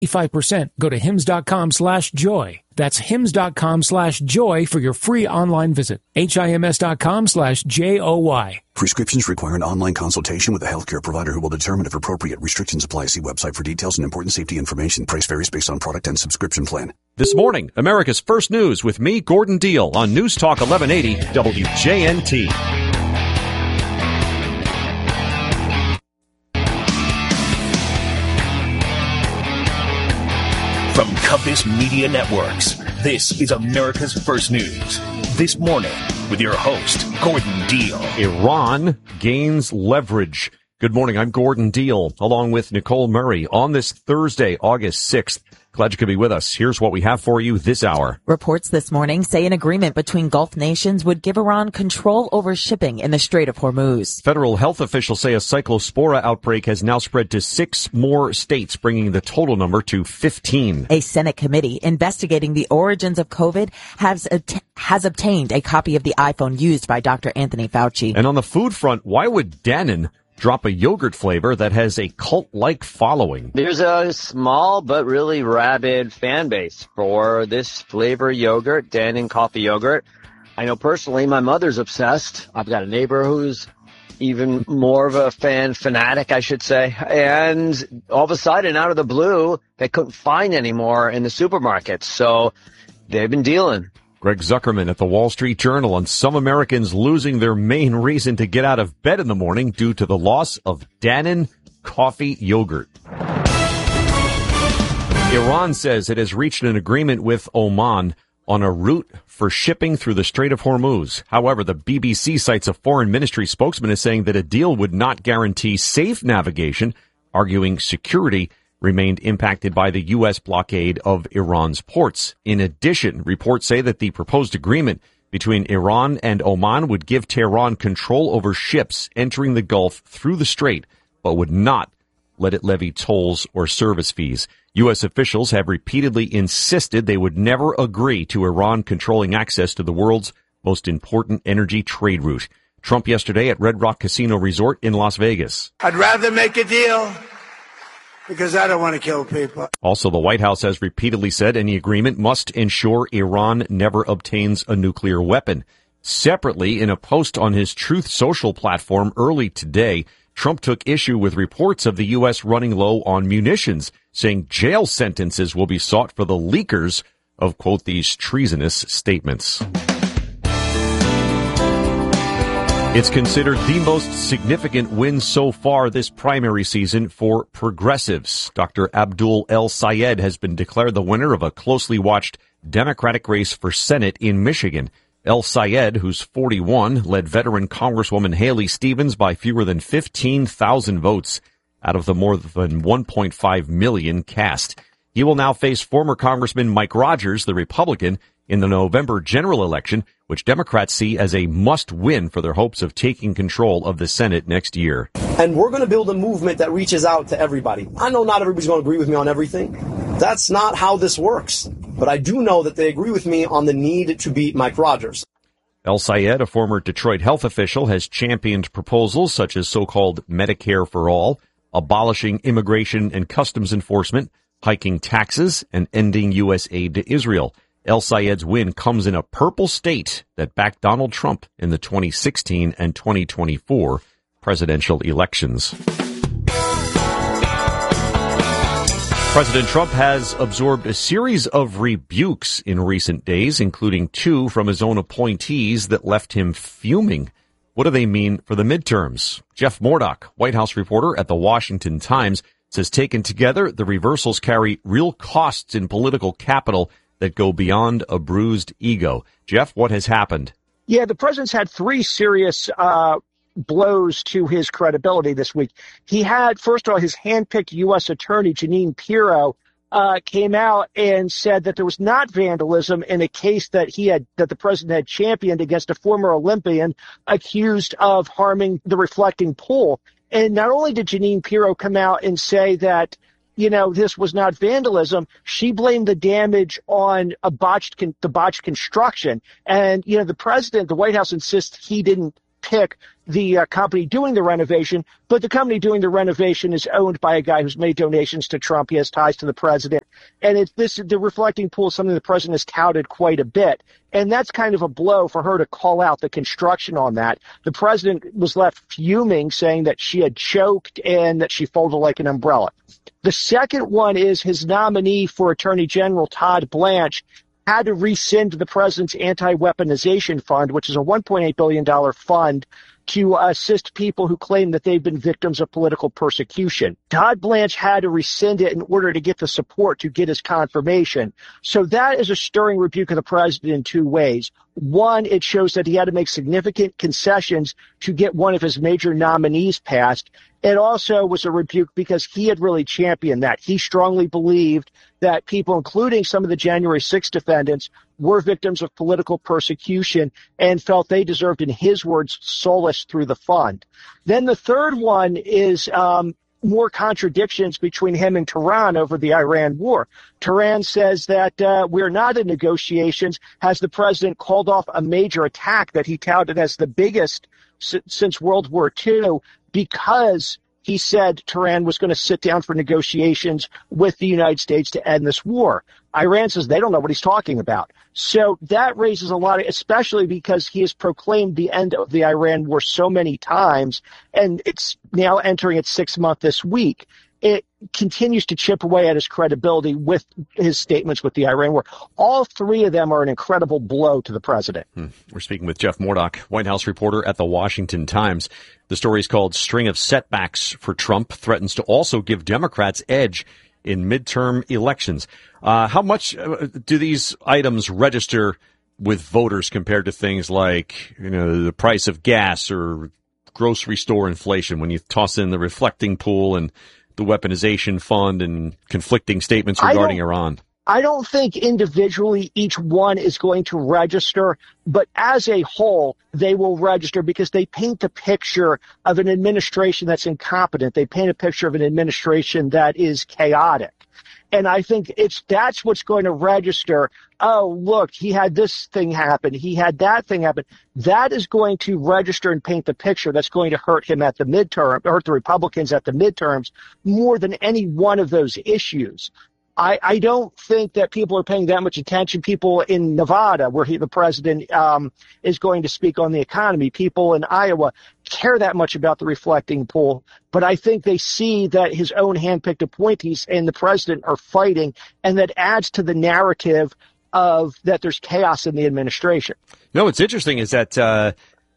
5%. Go to hims.com/joy. That's hims.com/joy for your free online visit. HIMS.com/JOY. Prescriptions require an online consultation with a healthcare provider who will determine if appropriate. Restrictions apply. See website for details and important safety information. Price varies based on product and subscription plan. This morning, America's First News with me, Gordon Deal, on News Talk 1180 WJNT. From Compass Media Networks, this is America's First News. This morning, with your host, Gordon Deal. Iran gains leverage. Good morning, I'm Gordon Deal, along with Nicole Murray, on this Thursday, August 6th. Glad you could be with us. Here's what we have for you this hour. Reports this morning say an agreement between Gulf nations would give Iran control over shipping in the Strait of Hormuz. Federal health officials say a cyclospora outbreak has now spread to 6 more states, bringing the total number to 15. A Senate committee investigating the origins of COVID has obtained a copy of the iPhone used by Dr. Anthony Fauci. And on the food front, why would Dannon drop a yogurt flavor that has a cult-like following? There's a small but really rabid fan base for this flavor yogurt, Dannon coffee yogurt. I know personally my mother's obsessed. I've got a neighbor who's even more of a fanatic, I should say. And all of a sudden, out of the blue, they couldn't find any more in the supermarkets. So they've been dealing. Greg Zuckerman at the Wall Street Journal on some Americans losing their main reason to get out of bed in the morning due to the loss of Dannon coffee yogurt. Iran says it has reached an agreement with Oman on a route for shipping through the Strait of Hormuz. However, the BBC cites a foreign ministry spokesman as saying that a deal would not guarantee safe navigation, arguing security remained impacted by the U.S. blockade of Iran's ports. In addition, reports say that the proposed agreement between Iran and Oman would give Tehran control over ships entering the Gulf through the strait, but would not let it levy tolls or service fees. U.S. officials have repeatedly insisted they would never agree to Iran controlling access to the world's most important energy trade route. Trump yesterday at Red Rock Casino Resort in Las Vegas. I'd rather make a deal because I don't want to kill people. Also, the White House has repeatedly said any agreement must ensure Iran never obtains a nuclear weapon. Separately, in a post on his Truth Social platform early today, Trump took issue with reports of the U.S. running low on munitions, saying jail sentences will be sought for the leakers of, quote, these treasonous statements. It's considered the most significant win so far this primary season for progressives. Dr. Abdul El Sayed has been declared the winner of a closely watched Democratic race for Senate in Michigan. El Sayed, who's 41, led veteran Congresswoman Haley Stevens by fewer than 15,000 votes out of the more than 1.5 million cast. He will now face former Congressman Mike Rogers, the Republican, in the November general election, which Democrats see as a must-win for their hopes of taking control of the Senate next year. And we're going to build a movement that reaches out to everybody. I know not everybody's going to agree with me on everything. That's not how this works. But I do know that they agree with me on the need to beat Mike Rogers. El Sayed, a former Detroit health official, has championed proposals such as so-called Medicare for All, abolishing immigration and customs enforcement, hiking taxes, and ending U.S. aid to Israel. El Sayed's win comes in a purple state that backed Donald Trump in the 2016 and 2024 presidential elections. President Trump has absorbed a series of rebukes in recent days, including 2 from his own appointees that left him fuming. What do they mean for the midterms? Jeff Murdoch, White House reporter at the Washington Times, says taken together, the reversals carry real costs in political capital that go beyond a bruised ego. Jeff, what has happened? Yeah, the president's had 3 serious blows to his credibility this week. He had, first of all, his handpicked U.S. attorney, Jeanine Pirro, came out and said that there was not vandalism in a case that the president had championed against a former Olympian accused of harming the reflecting pool. And not only did Jeanine Pirro come out and say that, this was not vandalism, she blamed the damage on the botched construction. And, the president, the White House insists he didn't pick the company doing the renovation, but the company doing the renovation is owned by a guy who's made donations to Trump. He has ties to the president. And the reflecting pool is something the president has touted quite a bit. And that's kind of a blow for her to call out the construction on that. The president was left fuming, saying that she had choked and that she folded like an umbrella. The second one is his nominee for Attorney General, Todd Blanche, had to rescind the president's anti-weaponization fund, which is a $1.8 billion fund to assist people who claim that they've been victims of political persecution. Todd Blanche had to rescind it in order to get the support to get his confirmation. So that is a stirring rebuke of the president in two ways. One, it shows that he had to make significant concessions to get one of his major nominees passed. It also was a rebuke because he had really championed that. He strongly believed that people, including some of the January 6th defendants, were victims of political persecution and felt they deserved, in his words, solace through the fund. Then the third one is more contradictions between him and Tehran over the Iran war. Tehran says that we're not in negotiations, has the president called off a major attack that he touted as the biggest since World War II, because he said Tehran was going to sit down for negotiations with the United States to end this war. Iran says they don't know what he's talking about. So that raises a lot of, especially because he has proclaimed the end of the Iran war so many times, and it's now entering its 6th month this week. It continues to chip away at his credibility with his statements with the Iran war. All three of them are an incredible blow to the president. We're speaking with Jeff Murdoch, White House reporter at the Washington Times. The story is called String of Setbacks for Trump Threatens to Also Give Democrats Edge in Midterm Elections. How much do these items register with voters compared to things like, the price of gas or grocery store inflation when you toss in the reflecting pool and the weaponization fund and conflicting statements regarding Iran? I don't think individually each one is going to register, but as a whole, they will register because they paint a picture of an administration that's incompetent. They paint a picture of an administration that is chaotic. And I think that's what's going to register. Oh, look, he had this thing happen. He had that thing happen. That is going to register and paint the picture that's going to hurt him at the midterm, hurt the Republicans at the midterms more than any one of those issues. I don't think that people are paying that much attention. People in Nevada, where the president is going to speak on the economy, people in Iowa care that much about the reflecting pool. But I think they see that his own handpicked appointees and the president are fighting, and that adds to the narrative of that there's chaos in the administration. No, what's interesting is that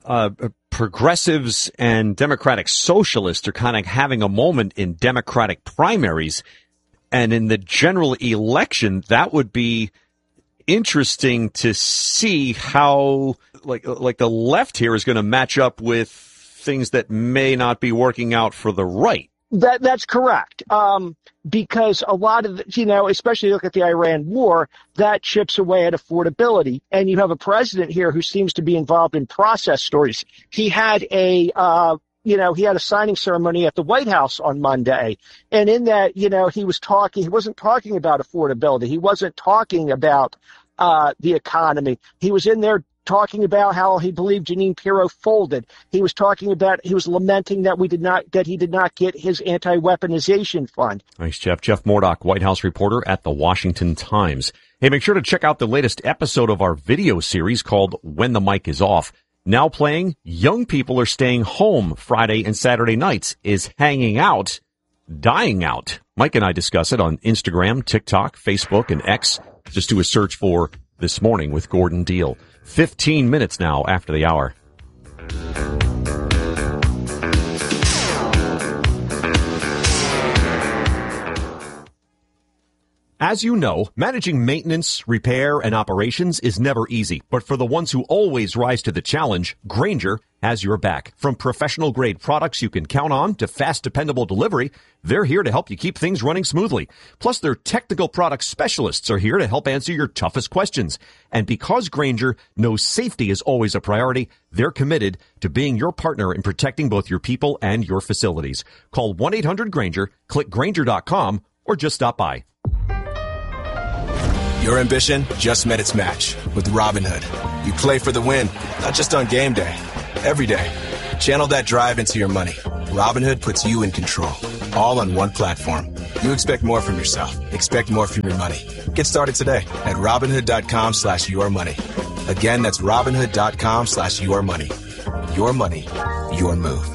progressives and Democratic socialists are kind of having a moment in Democratic primaries. And in the general election, that would be interesting to see how, like the left here is going to match up with things that may not be working out for the right. That's correct. Because a lot of, especially look at the Iran war, that chips away at affordability. And you have a president here who seems to be involved in process stories. He had he had a signing ceremony at the White House on Monday. And in that, he wasn't talking about affordability. He wasn't talking about the economy. He was in there talking about how he believed Jeanine Pirro folded. He was lamenting that he did not get his anti-weaponization fund. Thanks, Jeff. Jeff Murdoch, White House reporter at the Washington Times. Hey, make sure to check out the latest episode of our video series called When the Mic is Off. Now playing Young People Are Staying Home Friday and Saturday nights. Is hanging out dying out? Mike and I discuss it on Instagram, TikTok, Facebook, and X. Just do a search for This Morning with Gordon Deal. 15 minutes now after the hour. As you know, managing maintenance, repair, and operations is never easy. But for the ones who always rise to the challenge, Grainger has your back. From professional-grade products you can count on to fast, dependable delivery, they're here to help you keep things running smoothly. Plus, their technical product specialists are here to help answer your toughest questions. And because Grainger knows safety is always a priority, they're committed to being your partner in protecting both your people and your facilities. Call 1-800-GRAINGER, click Grainger.com, or just stop by. Your ambition just met its match with Robinhood. You play for the win, not just on game day. every day. Channel that drive into your money. Robinhood puts you in control, all on one platform. You expect more from yourself. Expect more from your money. Get started today at Robinhood.com/yourmoney. Again, that's Robinhood.com/yourmoney. Your money, your move.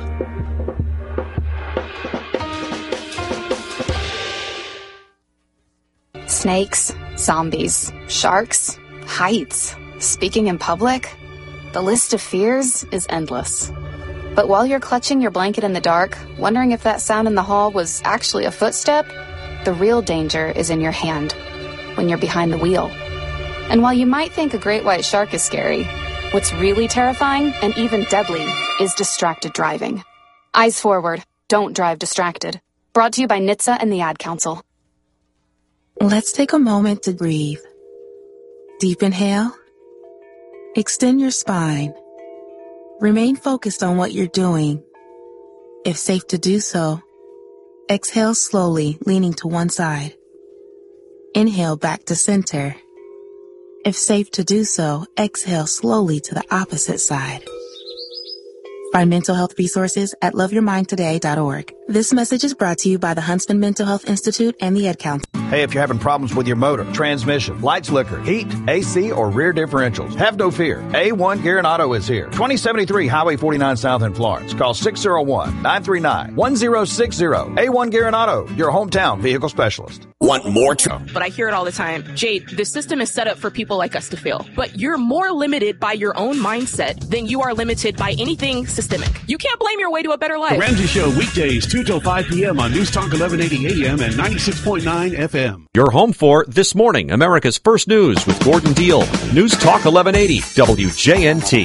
Snakes, zombies, sharks, heights, speaking in public. The list of fears is endless. But while you're clutching your blanket in the dark, wondering if that sound in the hall was actually a footstep, the real danger is in your hand, when you're behind the wheel. And while you might think a great white shark is scary, what's really terrifying and even deadly is distracted driving. Eyes forward, don't drive distracted. Brought to you by NHTSA and the Ad Council. Let's take a moment to breathe. Deep inhale. Extend your spine. Remain focused on what you're doing. If safe to do so, exhale slowly, leaning to one side. Inhale back to center. If safe to do so, exhale slowly to the opposite side. Find mental health resources at loveyourmindtoday.org. This message is brought to you by the Huntsman Mental Health Institute and the Ad Council. Hey, if you're having problems with your motor, transmission, light slicker, heat, AC, or rear differentials, have no fear. A1 Gear and Auto is here. 2073 Highway 49 South in Florence. Call 601-939-1060. A1 Gear and Auto, your hometown vehicle specialist. Want more? But I hear it all the time. Jade, the system is set up for people like us to fail. But you're more limited by your own mindset than you are limited by anything systemic. You can't blame your way to a better life. The Ramsey Show, weekdays 2 till 5 p.m. on News Talk 1180 AM and 96.9 FM. You're home for This Morning, America's First News with Gordon Deal. News Talk 1180 WJNT.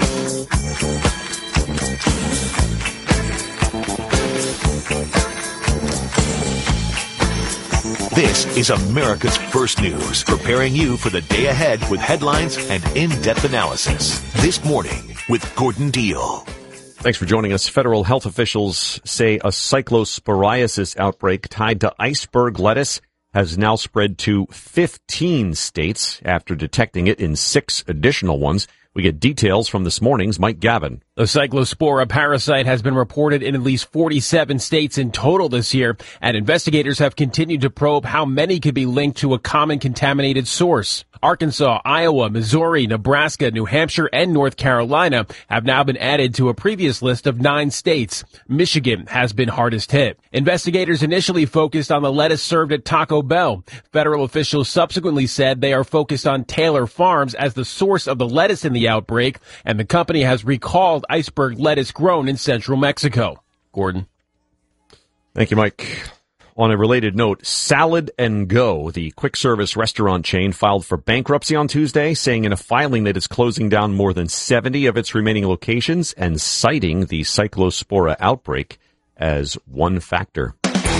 This is America's First News, preparing you for the day ahead with headlines and in-depth analysis. This Morning with Gordon Deal. Thanks for joining us. Federal health officials say a cyclosporiasis outbreak tied to iceberg lettuce has now spread to 15 states after detecting it in 6 additional ones. We get details from this morning's Mike Gavin. The cyclospora parasite has been reported in at least 47 states in total this year, and investigators have continued to probe how many could be linked to a common contaminated source. Arkansas, Iowa, Missouri, Nebraska, New Hampshire, and North Carolina have now been added to a previous list of 9 states. Michigan has been hardest hit. Investigators initially focused on the lettuce served at Taco Bell. Federal officials subsequently said they are focused on Taylor Farms as the source of the lettuce in the outbreak, and the company has recalled iceberg lettuce grown in central Mexico. Gordon. Thank you, Mike. On a related note, Salad and Go, the quick-service restaurant chain, filed for bankruptcy on Tuesday, saying in a filing that it's closing down more than 70 of its remaining locations and citing the cyclospora outbreak as one factor.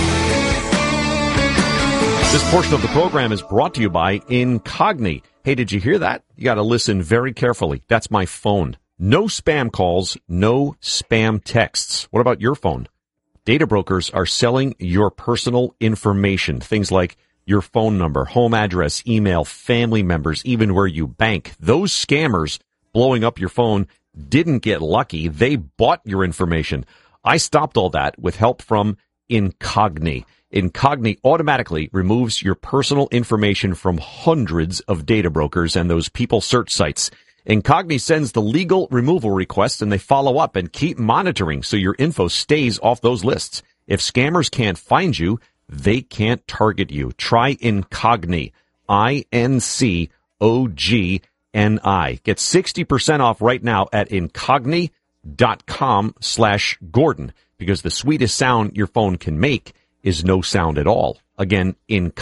This portion of the program is brought to you by Incogni. Hey, did you hear that? You got to listen very carefully. That's my phone. No spam calls, no spam texts. What about your phone? Data brokers are selling your personal information, things like your phone number, home address, email, family members, even where you bank. Those scammers blowing up your phone didn't get lucky. They bought your information. I stopped all that with help from Incogni. Incogni automatically removes your personal information from hundreds of data brokers and those people search sites. Incogni sends the legal removal request and they follow up and keep monitoring so your info stays off those lists. If scammers can't find you, they can't target you. Try Incogni. INCOGNI. Get 60% off right now at Incogni.com/Gordon, because the sweetest sound your phone can make is no sound at all. Again,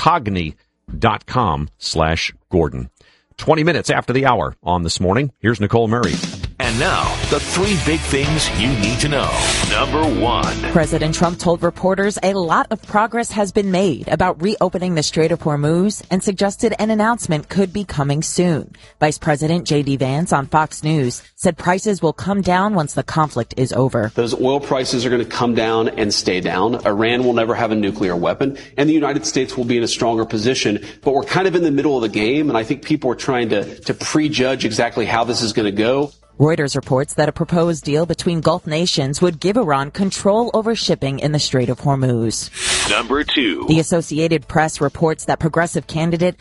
Incogni.com/Gordon. 20 minutes after the hour on This Morning, here's Nicole Murray. And now, the 3 big things you need to know. Number 1. President Trump told reporters a lot of progress has been made about reopening the Strait of Hormuz and suggested an announcement could be coming soon. Vice President J.D. Vance on Fox News said prices will come down once the conflict is over. Those oil prices are going to come down and stay down. Iran will never have a nuclear weapon, and the United States will be in a stronger position. But we're kind of in the middle of the game, and I think people are trying to prejudge exactly how this is going to go. Reuters reports that a proposed deal between Gulf nations would give Iran control over shipping in the Strait of Hormuz. Number 2. The Associated Press reports that progressive candidate